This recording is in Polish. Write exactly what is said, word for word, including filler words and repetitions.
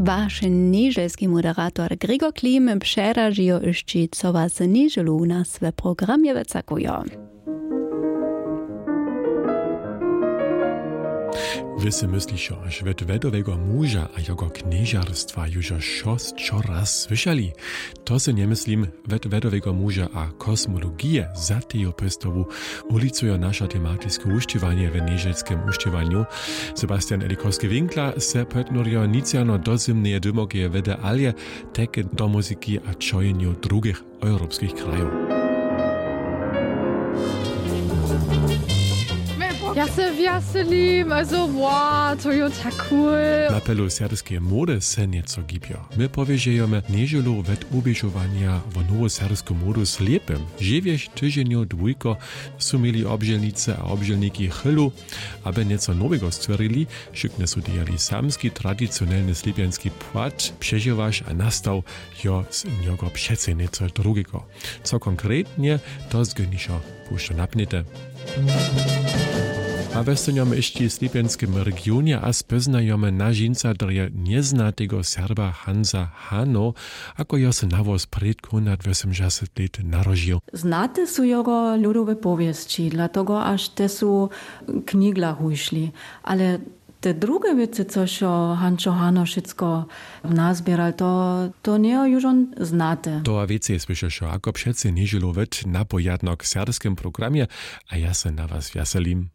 Wasz niželski moderator Gregor Klim przeražijo ešte, co was niželu u nas w programie wycakują. Wy si myslišo, že ved vedovego muža a jego kniežarstwa już šos čoraz słyszeli. To se nie myslím ved vedovego muža a kosmologie za tejo pestovu ulicujo naša tematyczne uštěvanie w niželskim uštěvaniu. Sebastian Elikowski-Winkler se petnurio niciano dozimneje dymogie vede alje teke do muzyki a čojenju drugich europskich krajów. Ja se wjaselim, also wow, to je tak cool. Na pelu serbskiej mody se nieco gibio. My powierzejemy niedzielu wet ubieżowania w nowo serbską modu slepym. Żywieś tydzieniu dwójko su mieli obżelnice a obżelniki chylu, aby nieco nowego stworili, szykne su dijali samski, tradycjonalny slepjanski płat, przeżywasz a nastał jo z niego przece nieco drugiego. Co konkretnie, to zgonišo puszczo napnite. A westojemy jeszcze w slepjanskim regionie a speznajemy nażinca drje nieznatego Serba Hansa Hano, ako jo se nawos predkonat osiemdziesiąt lat narodził. Znate su jego ludowe powieści, dlatego aż te su knigla hušli. Ale te drugie wiece, co się Hanso Hano wszystko nazbieral, to, to nie już on znate. To a wiece jest wyszło, ako przece niedzielu wet na pojadno k serbskim programie, a ja se na was wjaselim.